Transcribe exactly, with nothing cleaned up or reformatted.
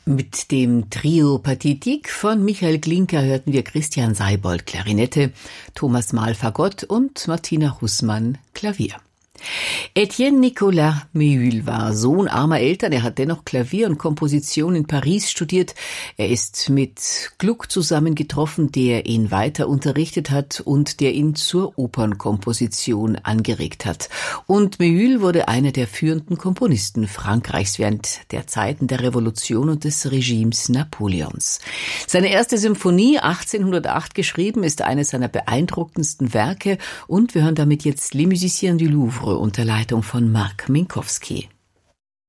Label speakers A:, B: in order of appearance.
A: Mit dem Trio Pathétique von Michael Glinka hörten wir Christian Seibold Klarinette, Thomas Mahl Fagott und Martina Hussmann Klavier. Etienne Nicolas Méhul war Sohn armer Eltern. Er hat dennoch Klavier und Komposition in Paris studiert. Er ist mit Gluck zusammengetroffen, der ihn weiter unterrichtet hat und der ihn zur Opernkomposition angeregt hat. Und Méhul wurde einer der führenden Komponisten Frankreichs während der Zeiten der Revolution und des Regimes Napoleons. Seine erste Symphonie, achtzehnhundertacht geschrieben, ist eines seiner beeindruckendsten Werke und wir hören damit jetzt Les Musiciens du Louvre unter Leitung von Marc Minkowski.